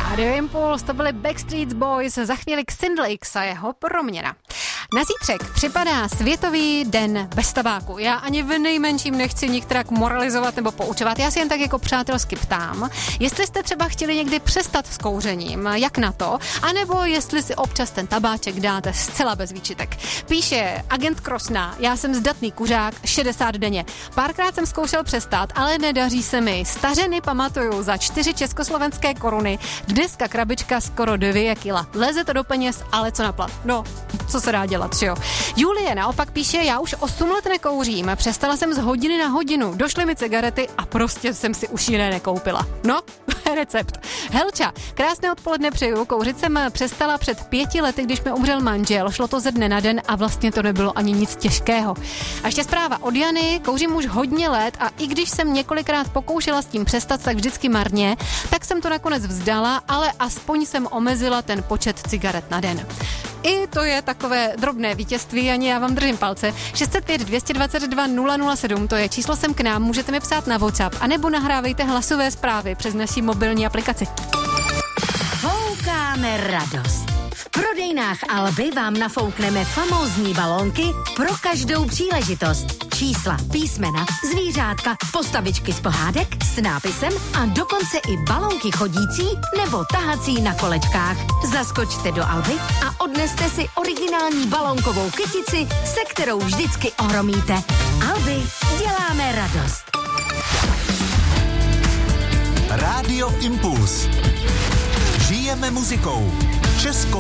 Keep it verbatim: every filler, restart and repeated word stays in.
Radio Impuls, to byly Backstreet Boys, za chvíli Xindlix a jeho Proměna. Na zítřek připadá Světový den bez tabáku. Já ani v nejmenším nechci nikterak moralizovat nebo poučovat, já si jen tak jako přátelsky ptám, jestli jste třeba chtěli někdy přestat s kouřením, jak na to, anebo jestli si občas ten tabáček dáte zcela bez výčitek. Píše agent Krosna, já jsem zdatný kuřák, šedesát denně. Párkrát jsem zkoušel přestat, ale nedaří se mi. Stařeny pamatuju za čtyři československé koruny, dneska krabička skoro dvě kila. Leze to do peněz, ale co na plat? No, co se dá dělat, že jo? Julie naopak píše, já už osm let nekouřím, přestala jsem z hodiny na hodinu, došly mi cigarety a prostě jsem si už jiné nekoupila. No, recept. Helča, krásné odpoledne přeju, kouřit jsem přestala před pěti lety, když mi umřel manžel, šlo to ze dne na den a vlastně to nebylo ani nic těžkého. A ještě zpráva od Jany, kouřím už hodně let a i když jsem několikrát pokoušela s tím přestat, tak vždycky marně, tak jsem to nakonec vzdala, ale aspoň jsem omezila ten počet cigaret na den. I to je takové drobné vítězství, ani já vám držím palce. šest set pět dvě dva dva nula nula sedm, to je číslo sem k nám, můžete mi psát na WhatsApp, anebo nahrávejte hlasové zprávy přes naši mobilní aplikaci. Foukáme radost. V prodejnách Alby vám nafoukneme famózní balónky pro každou příležitost. Čísla, písmena, zvířátka, postavičky z pohádek s nápisem a dokonce i balónky chodící nebo tahací na kolečkách. Zaskočte do Alby a odneste si originální balónkovou kytici, se kterou vždycky ohromíte. Alby, děláme radost. Radio Impuls. Žijeme muzikou. Českou